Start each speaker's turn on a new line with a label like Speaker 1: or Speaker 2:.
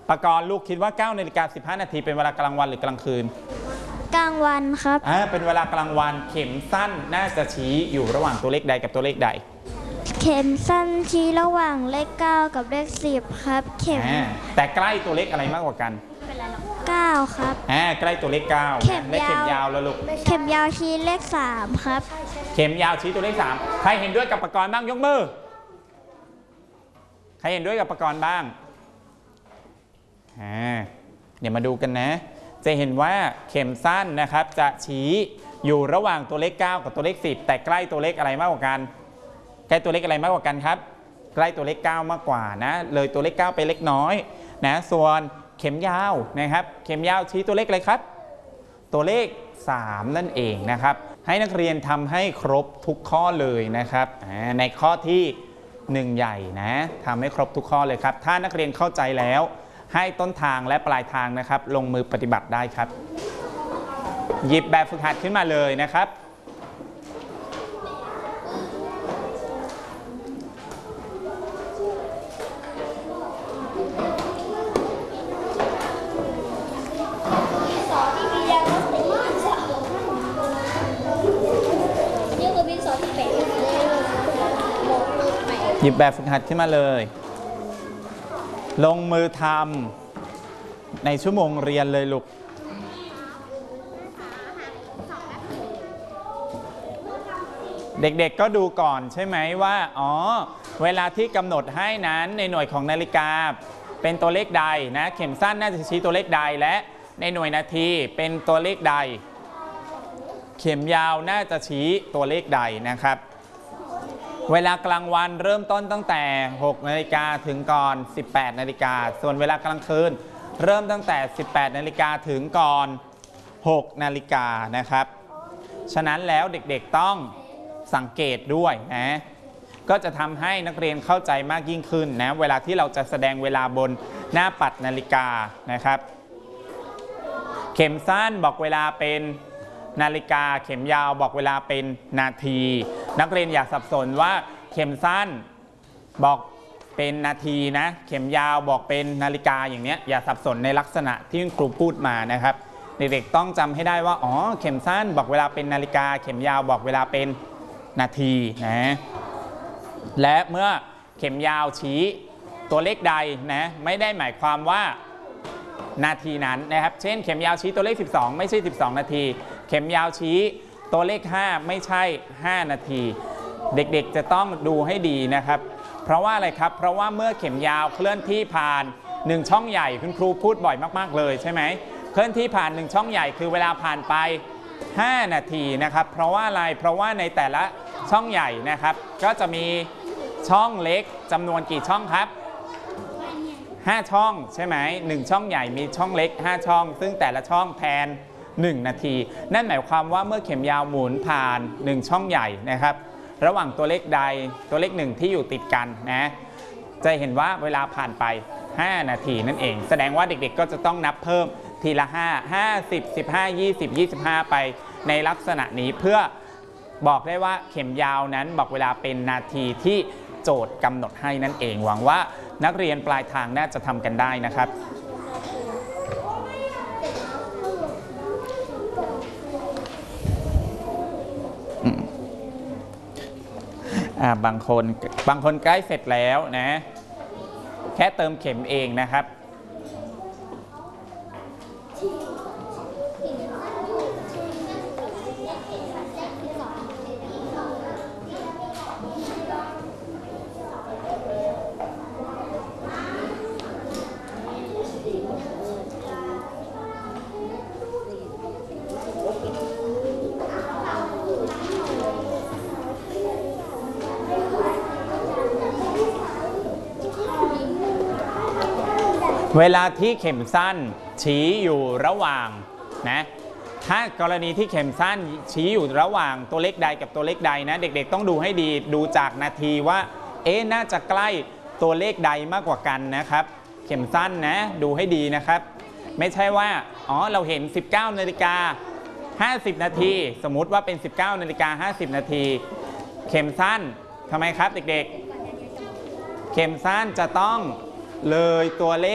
Speaker 1: ปกรณ์ลูกคิดว่า9 นาฬิกา 15 นาทีเป็นเวลากลางวันหรือกลางคืน
Speaker 2: กลางวันครับ
Speaker 1: เป็นเวลากลางวันเข็มสั้นน่าจะชี้อยู่ระหว่างตัวเลขใดกับตัวเลขใด
Speaker 2: เข็มสั้นชี้ระหว่างเลข9กับเลข10ครับเข็ม
Speaker 1: แต่ใกล้ตัวเลขอะไรมากกว่ากัน
Speaker 2: 9ครับ
Speaker 1: ใกล้ตัวเลข9เลขเข็มยาวแล้วลูก
Speaker 2: เข็มยาวชี้เลข3ครับ
Speaker 1: เข็มยาวชี้ตัวเลข3ใครเห็นด้วยกับปกรณ์บ้างยกมือใครเห็นด้วยกับปกรณ์บ้างเดี๋ยวมาดูกันนะจะเห็นว่าเข็มสั้นนะครับจะชี้อยู่ระหว่างตัวเลข9กับตัวเลข10แต่ใกล้ตัวเลขอะไรมากกว่ากันใกล้ตัวเลขอะไรมากกว่ากันครับใกล้ตัวเลข9มากกว่านะเลยตัวเลข9ไปเล็กน้อยนะส่วนเข็มยาวนะครับเข็มยาวชี้ตัวเลขอะไรครับตัวเลข3นั่นเองนะครับให้นักเรียนทำให้ครบทุกข้อเลยนะครับในข้อที่1ใหญ่นะทำให้ครบทุกข้อเลยครับถ้านักเรียนเข้าใจแล้วให้ต้นทางและปลายทางนะครับลงมือปฏิบัติได้ครับหยิบแบบฝึกหัดขึ้นมาเลยนะครับหยิบแบบฝึกหัดขึ้นมาเลยลงมือทำในชั่วโมงเรียนเลยลูกเด็กๆก็ดูก่อนใช่ไหมว่าเวลาที่กำหนดให้นั้นในหน่วยของนาฬิกาเป็นตัวเลขใดนะเข็มสั้นน่าจะชี้ตัวเลขใดและในหน่วยนาทีเป็นตัวเลขใดเข็มยาวน่าจะชี้ตัวเลขใดนะครับเวลากลางวันเริ่มต้นตั้งแต่6 นาฬิกาถึงก่อน18 นาฬิกาส่วนเวลากลางคืนเริ่มตั้งแต่18 นาฬิกาถึงก่อน6 นาฬิกานะครับฉะนั้นแล้วเด็กๆต้องสังเกตด้วยนะก็จะทำให้นักเรียนเข้าใจมากยิ่งขึ้นนะเวลาที่เราจะแสดงเวลาบนหน้าปัดนาฬิกานะครับเข็มสั้นบอกเวลาเป็นนาฬิกาเข็มยาวบอกเวลาเป็นนาทีนักเรียนอย่าสับสนว่าเข็มสั้นบอกเป็นนาทีนะเข็มยาวบอกเป็นนาฬิกาอย่างนี้อย่าสับสนในลักษณะที่ครูพูดมานะครับเด็กๆต้องจำให้ได้ว่าเข็มสั้นบอกเวลาเป็นนาฬิกาเข็มยาวบอกเวลาเป็นนาทีนะและเมื่อเข็มยาวชี้ตัวเลขใดนะไม่ได้หมายความว่านาทีนั้นนะครับเช่นเข็มยาวชี้ตัวเลข12ไม่ใช่12นาทีเข็มยาวชี้ตัวเลข5ไม่ใช่5นาทีเด็กๆจะต้องดูให้ดีนะครับเพราะว่าอะไรครับเพราะว่าเมื่อเข็มยาวเคลื่อนที่ผ่าน1ช่องใหญ่คุณครูพูดบ่อยมากๆเลยใช่ไหมเคลื่อนที่ผ่าน1ช่องใหญ่คือเวลาผ่านไป5นาทีนะครับเพราะว่าอะไรเพราะว่าในแต่ละช่องใหญ่นะครับก็จะมีช่องเล็กจำนวนกี่ช่องครับ5ช่องใช่ไหม1ช่องใหญ่มีช่องเล็ก5ช่องซึ่งแต่ละช่องแทน1นาทีนั่นหมายความว่าเมื่อเข็มยาวหมุนผ่าน1ช่องใหญ่นะครับระหว่างตัวเลขใดตัวเลข1ที่อยู่ติดกันนะจะเห็นว่าเวลาผ่านไป5นาทีนั่นเองแสดงว่าเด็กๆก็จะต้องนับเพิ่มทีละ50 15 20 25ไปในลักษณะนี้เพื่อบอกได้ว่าเข็มยาวนั้นบอกเวลาเป็นนาทีที่โจทย์กำหนดให้นั่นเองหวังว่านักเรียนปลายทางน่าจะทำกันได้นะครับบางคนใกล้เสร็จแล้วนะแค่เติมเข็มเองนะครับ เวลาที่เข็มสั้นชี้อยู่ระหว่างนะถ้ากรณีที่เข็มสั้นชี้อยู่ระหว่างตัวเลขใดกับตัวเลขใดนะเด็กๆต้องดูให้ดีดูจากนาทีว่าน่าจะใกล้ตัวเลขใดมากกว่ากันนะครับเข็มสั้นนะดูให้ดีนะครับไม่ใช่ว่าเราเห็น 19 นาฬิกา 50 นาทีสมมุติว่าเป็น 19 นาฬิกา 50 นาทีเข็มสั้นทำไมครับเด็กๆเข็มสั้นจะต้องเลยตัวเลข